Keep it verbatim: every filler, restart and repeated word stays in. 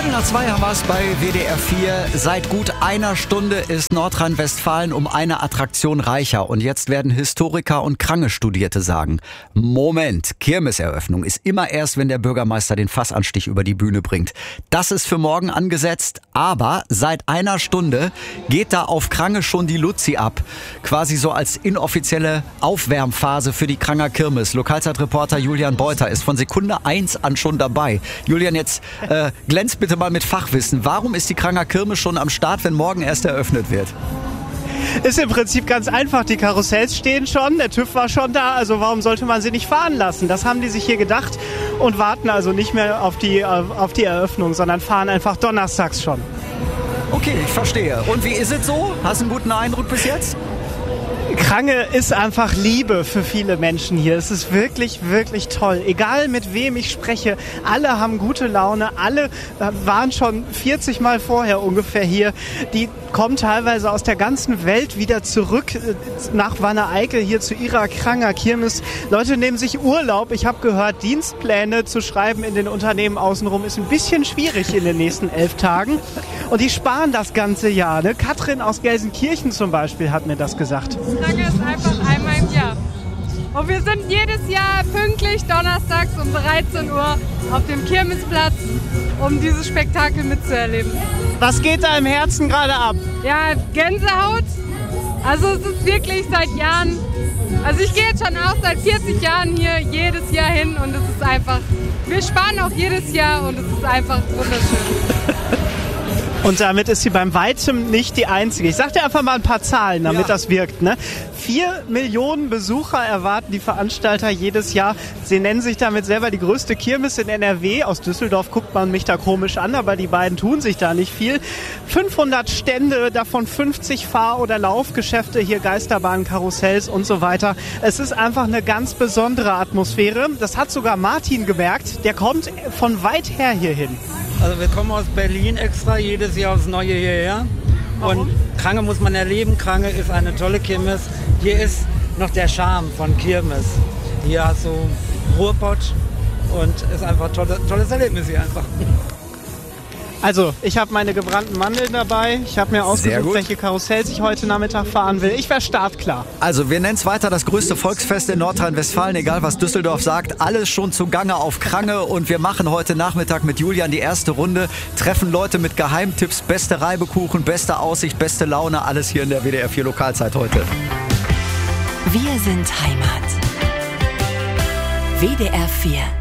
Viertel nach zwei haben wir es bei W D R vier. Seit gut einer Stunde ist Nordrhein-Westfalen um eine Attraktion reicher. Und jetzt werden Historiker und Krange-Studierte sagen: Moment, Kirmeseröffnung ist immer erst, wenn der Bürgermeister den Fassanstich über die Bühne bringt. Das ist für morgen angesetzt, aber seit einer Stunde geht da auf Krange schon die Luzi ab. Quasi so als inoffizielle Aufwärmphase für die Kranger Kirmes. Lokalzeitreporter Julian Beuter ist von Sekunde eins an schon dabei. Julian, jetzt äh, glänzt bitte mal mit Fachwissen. Warum ist die Kranger Kirmes schon am Start, wenn morgen erst eröffnet wird? Ist im Prinzip ganz einfach. Die Karussells stehen schon, der TÜV war schon da, also warum sollte man sie nicht fahren lassen? Das haben die sich hier gedacht und warten also nicht mehr auf die, auf die Eröffnung, sondern fahren einfach donnerstags schon. Okay, ich verstehe. Und wie ist es so? Hast du einen guten Eindruck bis jetzt? Krange ist einfach Liebe für viele Menschen hier. Es ist wirklich, wirklich toll. Egal mit wem ich spreche, alle haben gute Laune. Alle waren schon vierzig Mal vorher ungefähr hier. Die kommen teilweise aus der ganzen Welt wieder zurück nach Wanne-Eickel hier zu ihrer Kranger Kirmes. Leute nehmen sich Urlaub. Ich habe gehört, Dienstpläne zu schreiben in den Unternehmen außenrum ist ein bisschen schwierig in den nächsten elf Tagen. Und die sparen das ganze Jahr. Ne? Katrin aus Gelsenkirchen zum Beispiel hat mir das gesagt. Krange ist einfach einmal im Jahr. Und wir sind jedes Jahr pünktlich donnerstags um dreizehn Uhr auf dem Kirmesplatz, um dieses Spektakel mitzuerleben. Was geht da im Herzen gerade ab? Ja, Gänsehaut. Also es ist wirklich seit Jahren, also ich gehe jetzt schon auch seit vierzig Jahren hier jedes Jahr hin und es ist einfach, wir sparen auch jedes Jahr und es ist einfach wunderschön. Und damit ist sie beim Weitem nicht die einzige. Ich sag dir einfach mal ein paar Zahlen, damit ja. das wirkt. Ne? Vier Millionen Besucher erwarten die Veranstalter jedes Jahr. Sie nennen sich damit selber die größte Kirmes in N R W. Aus Düsseldorf guckt man mich da komisch an, aber die beiden tun sich da nicht viel. fünfhundert Stände, davon fünfzig Fahr- oder Laufgeschäfte, hier Geisterbahnen, Karussells und so weiter. Es ist einfach eine ganz besondere Atmosphäre. Das hat sogar Martin gemerkt. Der kommt von weit her hierhin. Also wir kommen aus Berlin extra jedes Jahr aufs Neue hierher. Warum? Und Krange muss man erleben. Krange ist eine tolle Kirmes. Hier ist noch der Charme von Kirmes. Hier hast du Ruhrpott und ist einfach ein tolle, tolles Erlebnis hier einfach. Also, ich habe meine gebrannten Mandeln dabei. Ich habe mir ausgesucht, welche Karussells ich heute Nachmittag fahren will. Ich wäre startklar. Also, wir nennen es weiter das größte Volksfest in Nordrhein-Westfalen, egal was Düsseldorf sagt. Alles schon zugange auf Krange und wir machen heute Nachmittag mit Julian die erste Runde. Treffen Leute mit Geheimtipps, beste Reibekuchen, beste Aussicht, beste Laune. Alles hier in der W D R vier Lokalzeit heute. Wir sind Heimat. W D R vier